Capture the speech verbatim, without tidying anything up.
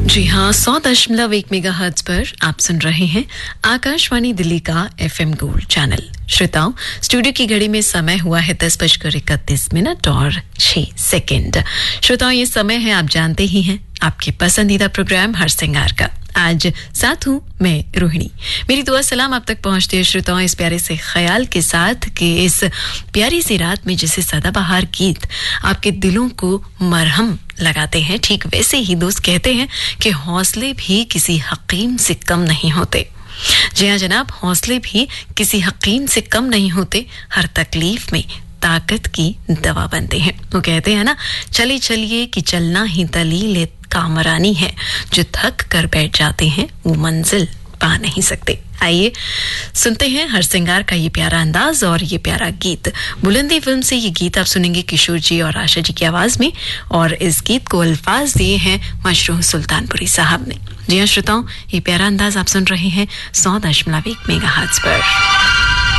जी हाँ, सौ दशमलव एक मेगा हर्ट्ज पर आप सुन रहे हैं आकाशवाणी दिल्ली का एफएम गोल्ड चैनल। श्रोताओं, स्टूडियो की घड़ी में समय हुआ है दस बजकर इकतीस मिनट और छह सेकंड। श्रोताओं, ये समय है, आप जानते ही हैं, आपके पसंदीदा प्रोग्राम हर सिंगार का। आज साथ हूं मैं रोहिणी। मेरी दुआ सलाम आप तक पहुंचती है श्रोताओं इस प्यारे से ख्याल के साथ कि इस प्यारी सी रात में जैसे सदाबहार गीत आपके दिलों को मरहम लगाते हैं, ठीक वैसे ही दोस्त कहते हैं कि हौसले भी किसी हकीम से कम नहीं होते। जी हाँ जनाब, हौसले भी किसी हकीम से कम नहीं होते, हर तकलीफ में ताकत की दवा बनते हैं। वो कहते हैं ना, चले चलिए कि चलना ही दलील कामरानी है, जो थक कर बैठ जाते हैं वो मंजिल पा नहीं सकते। आइए सुनते हैं हर सिंगार का ये प्यारा अंदाज और ये प्यारा गीत। बुलंदी फिल्म से ये गीत आप सुनेंगे किशोर जी और आशा जी की आवाज में, और इस गीत को अल्फाज दिए हैं मशरूह सुल्तानपुरी साहब ने। जी हाँ श्रोताओं, ये प्यारा अंदाज आप सुन रहे हैं सौ दशमलव एक मेगा हर्ट्ज पर।